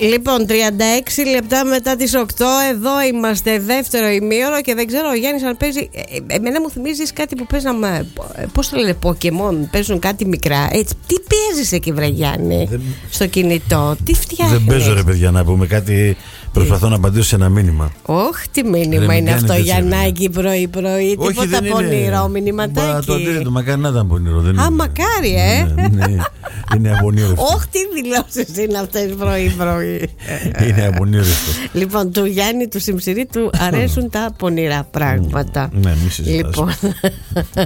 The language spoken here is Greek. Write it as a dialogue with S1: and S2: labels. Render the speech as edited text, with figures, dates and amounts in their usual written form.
S1: Λοιπόν, 36 λεπτά μετά τις 8, εδώ είμαστε, δεύτερο ημίωρο και δεν ξέρω ο Γιάννης αν παίζει. Εμένα μου θυμίζεις κάτι που παίζαμε. Πώς το λένε, Pokemon, παίζουν κάτι μικρά. Έτσι, τι παίζεις εκεί, βρε Γιάννη, στο κινητό, τι φτιάχνεις?
S2: Δεν παίζω, ρε παιδιά, να πούμε κάτι. Προσπαθώ να απαντήσω σε ένα μήνυμα.
S1: Όχι, τι μήνυμα είναι αυτό, Γιαννάκη, πρωί-πρωί? Τίποτα πονηρό μηνυματάκι.
S2: Το αντίθετο, μακάρι να ήταν πονηρό.
S1: Α, μακάρι,
S2: Είναι απονήρευτο.
S1: Όχι, τι δηλώσεις είναι αυτές πρωί-πρωί.
S2: Είναι απονήρευτο.
S1: Λοιπόν, του Γιάννη του Σιμψηρή του αρέσουν τα πονηρά πράγματα.
S2: Ναι, μη συζητάς.